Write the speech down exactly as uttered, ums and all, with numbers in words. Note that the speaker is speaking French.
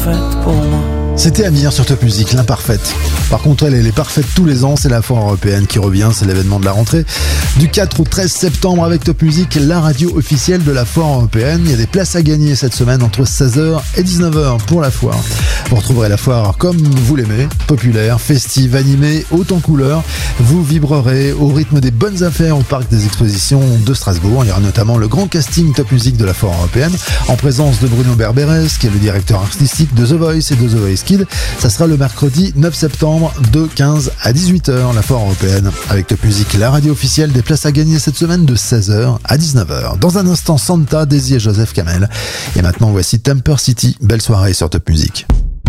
parfaite pour moi. C'était Amir sur Top Music, l'imparfaite. Par contre, elle, elle est parfaite tous les ans, c'est la foire européenne qui revient, c'est l'événement de la rentrée. Du quatre au treize septembre avec Top Music, la radio officielle de la foire européenne. Il y a des places à gagner cette semaine entre seize heures et dix-neuf heures pour la foire. Vous retrouverez la foire comme vous l'aimez, populaire, festive, animée, haute en couleurs. Vous vibrerez au rythme des bonnes affaires au parc des expositions de Strasbourg. Il y aura notamment le grand casting Top Music de la foire européenne en présence de Bruno Berberes, qui est le directeur artistique de The Voice et de The Voice Kids. Ça sera le mercredi neuf septembre de quinze à dix-huit heures, la foire européenne. Avec Top Music, la radio officielle, des places à gagner cette semaine de seize heures à dix-neuf heures. Dans un instant, Santa, Daisy et Joseph Kamel. Et maintenant, voici Temper City. Belle soirée sur Top Music.